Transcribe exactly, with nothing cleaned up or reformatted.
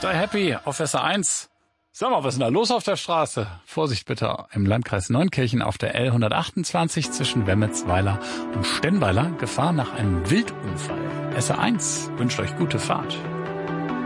Die Happy auf S R eins. Sag mal, was ist denn da los auf der Straße? Vorsicht bitte, im Landkreis Neunkirchen auf der L hundertachtundzwanzig zwischen Wemmelsweiler und Stennweiler. Gefahr nach einem Wildunfall. S R eins wünscht euch gute Fahrt.